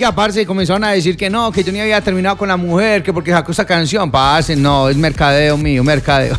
Oiga, parce, comenzaron a decir que no, que yo ni había terminado con la mujer, que porque sacó esta canción. Parce, no, es mercadeo mío, mercadeo.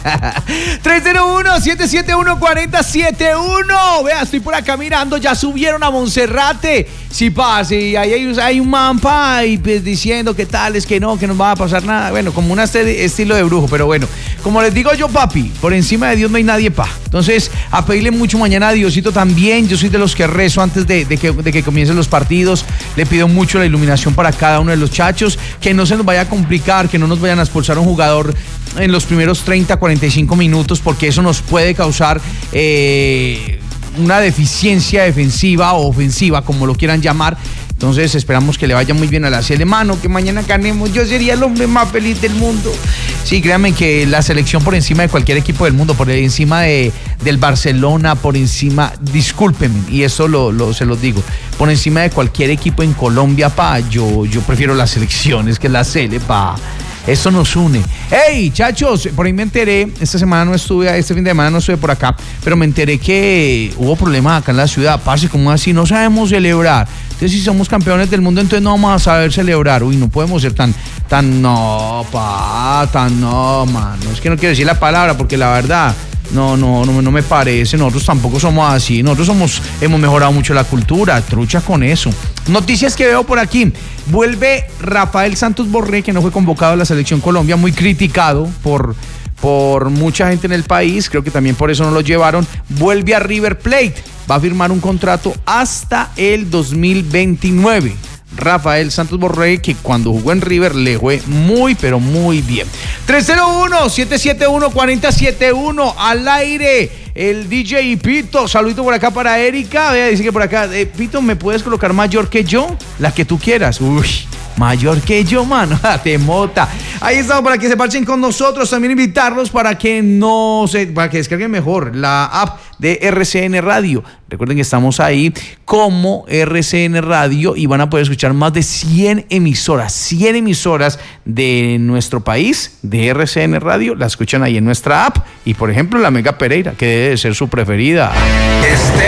301-771-4071. Vea, estoy por acá mirando, ya subieron a Monserrate. Sí, parce, y ahí hay un mampa y pues diciendo que tal, es que no va a pasar nada. Bueno, como un estilo de brujo, pero bueno. Como les digo yo, papi, por encima de Dios no hay nadie, pa. Entonces, a pedirle mucho mañana a Diosito también. Yo soy de los que rezo antes de que comiencen los partidos. Le pido mucho la iluminación para cada uno de los chachos, que no se nos vaya a complicar, que no nos vayan a expulsar a un jugador en los primeros 30, 45 minutos, porque eso nos puede causar una deficiencia defensiva o ofensiva, como lo quieran llamar. Entonces esperamos que le vaya muy bien a la selección, mano, que mañana ganemos. Yo sería el hombre más feliz del mundo. Sí, créanme que la selección por encima de cualquier equipo del mundo, por encima del Barcelona, por encima, discúlpenme, y eso se los digo, por encima de cualquier equipo en Colombia, pa, yo prefiero las selecciones que la Sele, pa. Eso nos une. ¡Hey, chachos! Por ahí me enteré, este fin de semana no estuve por acá, pero me enteré que hubo problemas acá en la ciudad. Parce, ¿cómo así? No sabemos celebrar. Entonces, si somos campeones del mundo, entonces no vamos a saber celebrar. Uy, no podemos ser tan no, mano. Es que no quiero decir la palabra porque la verdad no me parece. Nosotros tampoco somos así. Nosotros hemos mejorado mucho la cultura. Trucha con eso. Noticias que veo por aquí. Vuelve Rafael Santos Borré, que no fue convocado a la Selección Colombia, muy criticado por mucha gente en el país. Creo que también por eso no lo llevaron. Vuelve a River Plate. Va a firmar un contrato hasta el 2029. Rafael Santos Borré, que cuando jugó en River le fue muy, pero muy bien. 301-771-4071 al aire. El DJ Pito, saludito por acá para Erika. Vea, dice que por acá, Pito, ¿me puedes colocar mayor que yo? La que tú quieras. Uy, mayor que yo, mano. Te mota. Ahí estamos para que se parchen con nosotros. También invitarlos para que para que descarguen mejor la app de RCN Radio. Recuerden que estamos ahí como RCN Radio y van a poder escuchar más de 100 emisoras de nuestro país, de RCN Radio. La escuchan ahí en nuestra app. Y por ejemplo, la Mega Pereira, que debe de ser su preferida.